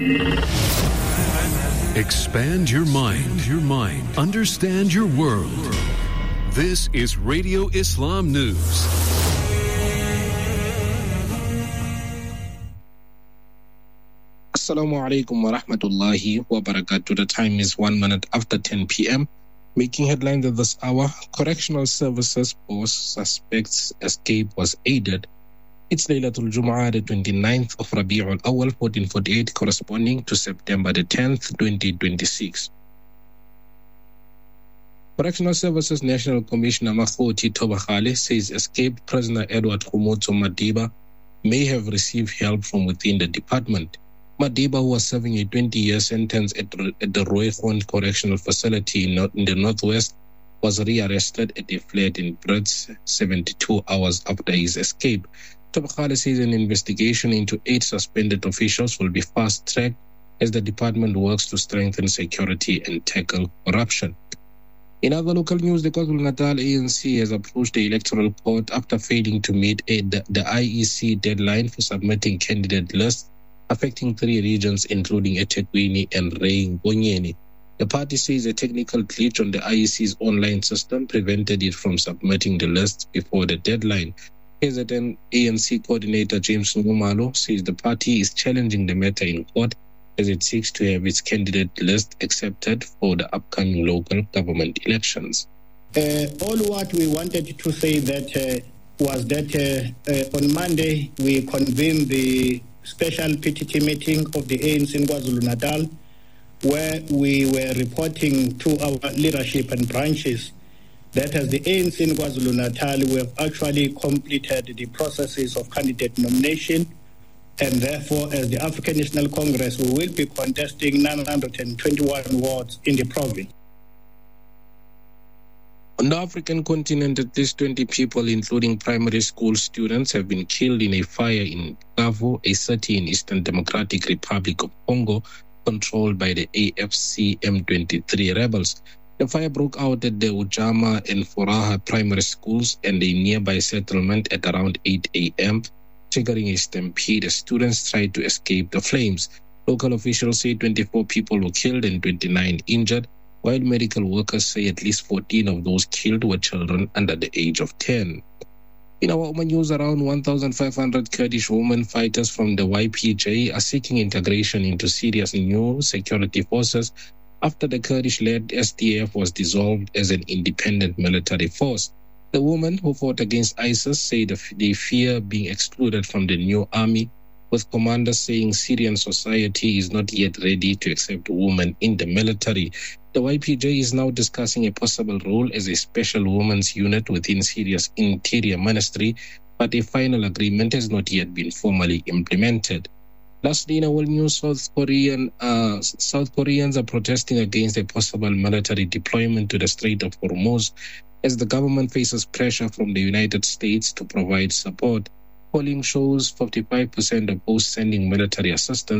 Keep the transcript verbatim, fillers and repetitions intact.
Expand your mind, your mind. Understand your world. This is Radio Islam News. Assalamu alaikum wa rahmatullahi wa barakatuh. The time is one minute after ten p.m. Making headlines at this hour, Correctional Services boss suspects escape was aided. It's Laylatul Jumu'ah, the twenty-ninth of Rabi'ul Awal, fourteen forty-eight, corresponding to September the tenth, twenty twenty-six. Correctional Services National Commissioner Makgoti Thobagale says escaped prisoner Edward Khomotso Madiba may have received help from within the department. Madiba, who was serving a twenty-year sentence at, at the Rooigrond Correctional Facility in, in the Northwest, was rearrested at a flat in Brits seventy-two hours after his escape. Thobagale says an investigation into eight suspended officials will be fast-tracked as the department works to strengthen security and tackle corruption. In other local news, the KwaZulu-Natal A N C has approached the Electoral Court after failing to meet a, the, the I E C deadline for submitting candidate lists affecting three regions, including eThekwini and Rhein-Bonyeni. The party says a technical glitch on the I E C's online system prevented it from submitting the list before the deadline. K Z N A N C coordinator James Ngumalo says the party is challenging the matter in court as it seeks to have its candidate list accepted for the upcoming local government elections. Uh, all what we wanted to say that uh, was that uh, uh, on Monday we convened the special P T T meeting of the A N C in KwaZulu-Natal, where we were reporting to our leadership and branches that as the A N C in KwaZulu-Natal, we have actually completed the processes of candidate nomination, and therefore, as the African National Congress, we will be contesting nine hundred twenty-one wards in the province. On the African continent, at least twenty people, including primary school students, have been killed in a fire in Bukavu, a city in Eastern Democratic Republic of Congo, controlled by the A F C M twenty-three rebels. The fire broke out at the Ujama and Furaha primary schools and a nearby settlement at around eight a.m., triggering a stampede as students tried to escape the flames. Local officials say twenty-four people were killed and twenty-nine injured, while medical workers say at least fourteen of those killed were children under the age of ten. In our Oman news, around one thousand five hundred Kurdish women fighters from the Y P J are seeking integration into Syria's new security forces after the Kurdish-led S D F was dissolved as an independent military force. The women who fought against ISIS say they fear being excluded from the new army, with commanders saying Syrian society is not yet ready to accept women in the military. The Y P J is now discussing a possible role as a special women's unit within Syria's interior ministry, but a final agreement has not yet been formally implemented. Lastly, in our news, South Korean uh, South Koreans are protesting against a possible military deployment to the Strait of Hormuz as the government faces pressure from the United States to provide support. Polling shows fifty-five percent oppose sending military assistance